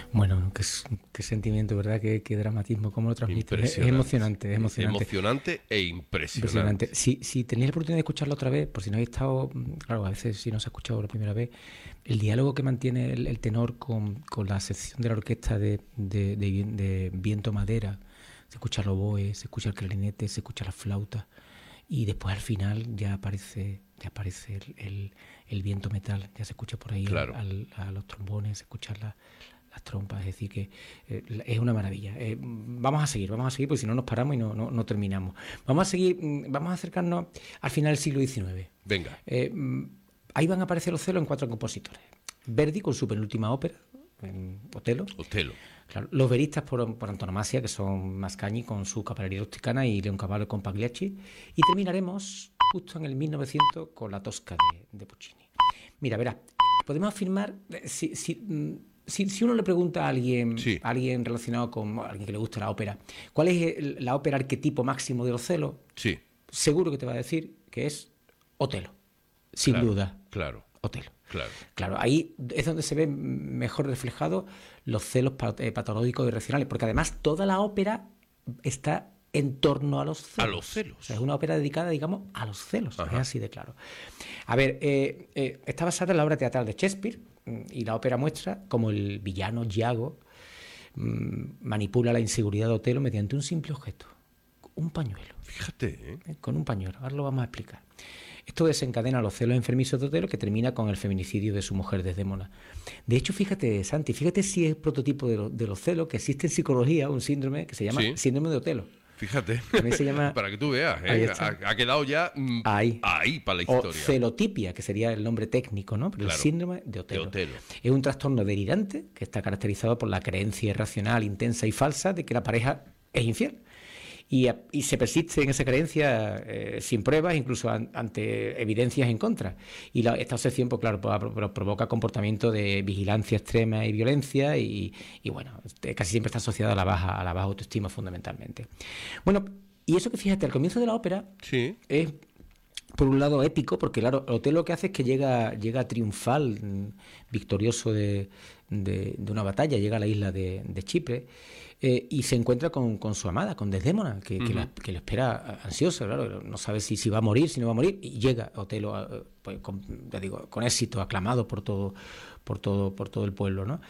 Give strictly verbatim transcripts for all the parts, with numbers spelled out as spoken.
Bueno, qué, qué sentimiento, ¿verdad? Qué, qué dramatismo, cómo lo transmite. Es, es emocionante, es emocionante. Emocionante e impresionante. impresionante. Si, si tenéis la oportunidad de escucharlo otra vez, por si no habéis estado, claro, a veces si no se ha escuchado la primera vez, el diálogo que mantiene el, el tenor con, con la sección de la orquesta de, de, de, de viento madera, se escucha el oboe, se escucha el clarinete, se escucha la flauta, y después al final ya aparece, ya aparece el, el, el viento metal, ya se escucha por ahí claro. al, al, a los trombones, se escuchan la, las trompas, es decir que eh, es una maravilla. Eh, vamos a seguir, vamos a seguir, porque si no nos paramos y no, no, no terminamos. Vamos a seguir, vamos a acercarnos al final del siglo diecinueve. Venga. Eh, ahí van a aparecer los celos en cuatro compositores. Verdi con su penúltima ópera, Otelo. Otelo. Claro, los veristas por, por antonomasia, que son Mascagni con su Cavalleria Rusticana y Leoncavallo con Pagliacci. Y terminaremos justo en el mil novecientos con la Tosca de, de Puccini. Mira, verás, podemos afirmar, si, si, si, si uno le pregunta a alguien, sí. a alguien relacionado con a alguien que le gusta la ópera, ¿cuál es el, la ópera arquetipo máximo de los celos? Sí. Seguro que te va a decir que es Otelo, sin claro, duda. Claro. Otelo. Claro. Claro, ahí es donde se ven mejor reflejados los celos patológicos y irracionales, porque además toda la ópera está en torno a los celos. A los celos. O sea, es una ópera dedicada, digamos, a los celos. Ajá. Es así de claro. A ver, eh, eh, está basada en la obra teatral de Shakespeare, y la ópera muestra como el villano Iago mmm, manipula la inseguridad de Otelo mediante un simple objeto, un pañuelo. Fíjate, ¿eh? Con un pañuelo, ahora lo vamos a explicar. Esto desencadena los celos enfermizos de Otelo, que termina con el feminicidio de su mujer Desdémona. De hecho, fíjate, Santi, fíjate si es prototipo de, lo, de los celos, que existe en psicología un síndrome que se llama ¿sí? síndrome de Otelo. Fíjate, también se llama, para que tú veas, ¿eh? ha, ha quedado ya mm, ahí. ahí para la historia. O celotipia, que sería el nombre técnico, ¿no? Pero claro, el síndrome de Otelo. de Otelo. Es un trastorno delirante que está caracterizado por la creencia irracional, intensa y falsa de que la pareja es infiel. Y, y se persiste en esa creencia eh, sin pruebas, incluso an, ante evidencias en contra. Y la, esta obsesión, pues claro, pro, provoca comportamiento de vigilancia extrema y violencia, y, y bueno, casi siempre está asociada a la baja, a la baja autoestima fundamentalmente. Bueno, y eso que fíjate, al comienzo de la ópera sí. es, por un lado, épico, porque claro, Otelo lo que hace es que llega, llega triunfal, victorioso de, de, de una batalla, llega a la isla de, de Chipre. Eh, y se encuentra con, con su amada, con Desdémona, que, uh-huh. que, la, que le espera ansiosa, claro, no sabe si, si va a morir, si no va a morir, y llega Otelo, pues, con, ya digo, con éxito, aclamado por todo, por todo, por todo el pueblo, ¿no?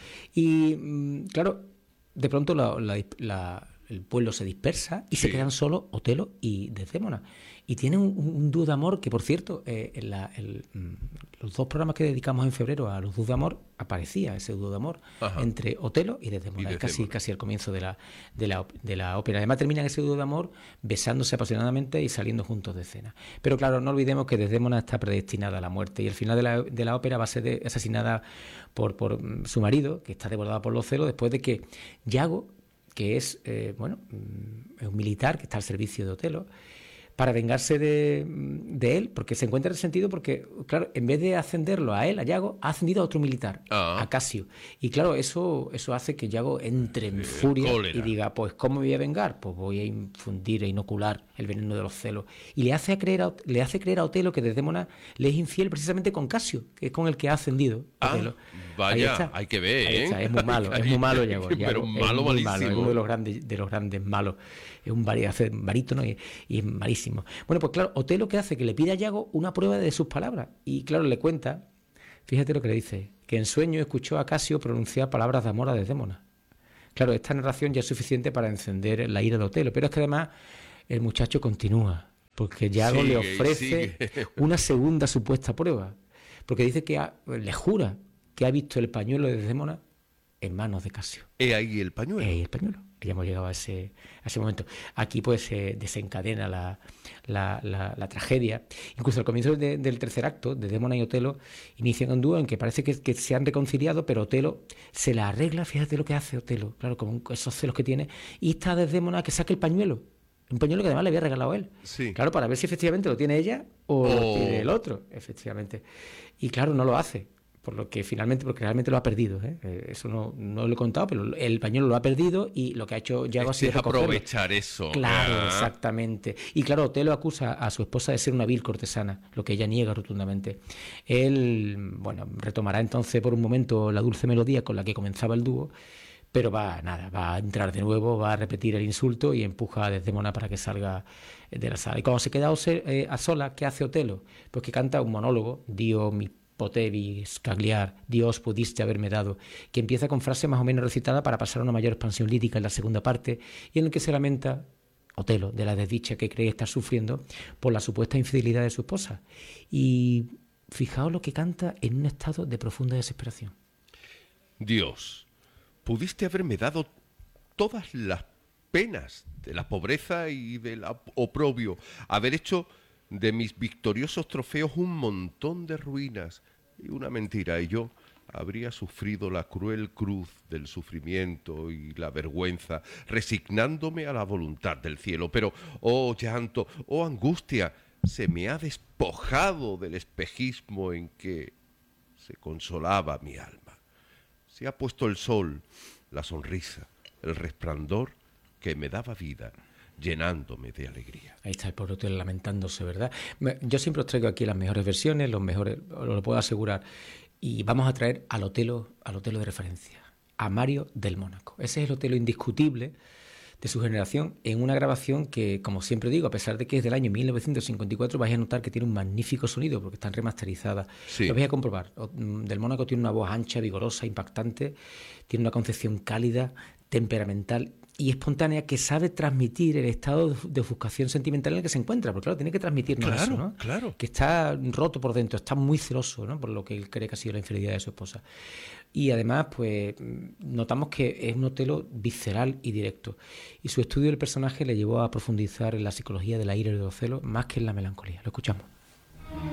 Y claro, de pronto la, la, la, el pueblo se dispersa y sí. se quedan solo Otelo y Desdémona. Y tienen un, un dúo de amor que, por cierto, eh, en la, el, los dos programas que dedicamos en febrero a los dúos de amor, aparecía ese dúo de amor Ajá. entre Otelo y Desdémona, y casi, casi al comienzo de la, de, la, de la ópera. Además terminan ese dúo de amor besándose apasionadamente y saliendo juntos de escena. Pero claro, no olvidemos que Desdémona está predestinada a la muerte, y el final de la, de la ópera va a ser de, asesinada por, por su marido, que está desbordado por los celos, después de que Iago, que es eh, bueno, es un militar que está al servicio de Otelo, para vengarse de, de él, porque se encuentra resentido porque, claro, en vez de ascenderlo a él, a Iago, ha ascendido a otro militar, ah. a Casio. Y claro, eso eso hace que Iago entre en eh, furia cólera. Y diga, pues, ¿cómo me voy a vengar? Pues voy a infundir, a inocular el veneno de los celos. Y le hace creer a, le hace creer a Otelo que Desdémona le es infiel precisamente con Casio, que es con el que ha ascendido Otelo. Ah, vaya, hay que ver, ¿eh? Es muy malo, es muy malo Iago. Pero malo, es muy malísimo. malo, es uno de los grandes, de los grandes malos. Es un barítono y, y es malísimo. Bueno, pues claro, Otelo que hace que le pide a Iago una prueba de sus palabras, y claro, le cuenta, fíjate lo que le dice, que en sueño escuchó a Casio pronunciar palabras de amor a Desdémona. Claro, esta narración ya es suficiente para encender la ira de Otelo, pero es que además el muchacho continúa, porque Iago sigue, le ofrece sigue. una segunda supuesta prueba, porque dice que ha, le jura que ha visto el pañuelo de Desdémona en manos de Casio. ¿Es ahí el pañuelo? Es ahí el pañuelo. Ya hemos llegado a ese, a ese momento. Aquí pues se eh, desencadena la, la, la, la tragedia. Incluso al comienzo de, del tercer acto, Desdémona y Otelo inician un dúo en que parece que, que se han reconciliado, pero Otelo se la arregla. Fíjate lo que hace Otelo, claro, con esos celos que tiene, y está Desdémona que saque el pañuelo. Un pañuelo que además le había regalado él. Sí. Claro, para ver si efectivamente lo tiene ella o oh. lo tiene el otro, efectivamente. Y claro, no lo hace. Por lo que finalmente, porque realmente lo ha perdido, ¿eh? Eso no, no lo he contado, pero el pañuelo lo ha perdido, y lo que ha hecho Iago ha sido aprovechar eso. Claro, ah. exactamente. Y claro, Otelo acusa a su esposa de ser una vil cortesana, lo que ella niega rotundamente. Él, bueno, retomará entonces por un momento la dulce melodía con la que comenzaba el dúo, pero va, nada, va a entrar de nuevo, va a repetir el insulto y empuja a Desdemona para que salga de la sala. Y cuando se queda eh, a solas, ¿qué hace Otelo? Pues que canta un monólogo, Dio mi potevi scagliar, Dios pudiste haberme dado, que empieza con frase más o menos recitada para pasar a una mayor expansión lírica en la segunda parte, y en el que se lamenta Otelo de la desdicha que cree estar sufriendo por la supuesta infidelidad de su esposa. Y fijaos lo que canta en un estado de profunda desesperación. Dios, pudiste haberme dado todas las penas de la pobreza y del oprobio, haber hecho de mis victoriosos trofeos un montón de ruinas y una mentira, y yo habría sufrido la cruel cruz del sufrimiento y la vergüenza, resignándome a la voluntad del cielo. Pero, oh llanto, oh angustia, se me ha despojado del espejismo en que se consolaba mi alma. Se ha puesto el sol, la sonrisa, el resplandor que me daba vida, llenándome de alegría. Ahí está el pobre Otelo lamentándose, ¿verdad? Yo siempre os traigo aquí las mejores versiones, los mejores, os lo puedo asegurar. Y vamos a traer al Otelo, al Otelo de referencia, a Mario del Mónaco. Ese es el Otelo indiscutible de su generación, en una grabación que, como siempre digo, a pesar de que es del año mil novecientos cincuenta y cuatro, vais a notar que tiene un magnífico sonido, porque están remasterizadas. Sí. Lo vais a comprobar. Del Mónaco tiene una voz ancha, vigorosa, impactante, tiene una concepción cálida, temperamental y espontánea, que sabe transmitir el estado de ofuscación sentimental en el que se encuentra, porque claro, tiene que transmitirnos claro, eso, ¿no? Claro. Que está roto por dentro, está muy celoso, ¿no? Por lo que él cree que ha sido la infidelidad de su esposa. Y además, pues, notamos que es un Otelo visceral y directo. Y su estudio del personaje le llevó a profundizar en la psicología de la ira y del celo más que en la melancolía. Lo escuchamos.